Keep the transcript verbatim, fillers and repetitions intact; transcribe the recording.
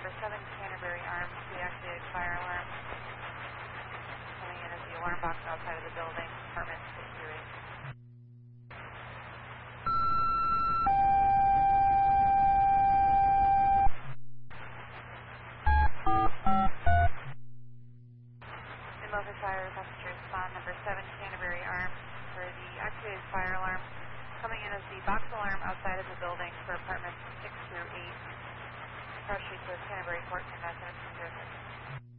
number seven Canterbury Arms, the activated fire alarm. Coming in as the alarm box outside of the building, apartment six two eight. Inmover Fire Passenger Respond number seven Canterbury Arms for the activated fire alarm. Coming in as the box alarm outside of the building for apartment six two eight. Cross Street to Canterbury Court, ten nine seven two zero six.